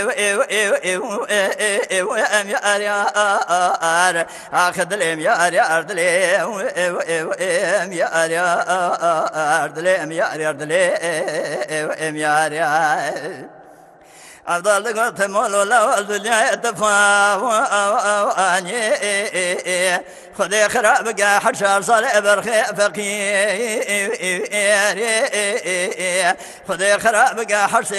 ام يار يار اخذ دلم يار يار دلم ام يار يار دلم يار يار دلم يار يار أفضل قلت مولا الدنيا تفاني خذي خرابك حشر صالح برخي فقير خذي خرابك حشر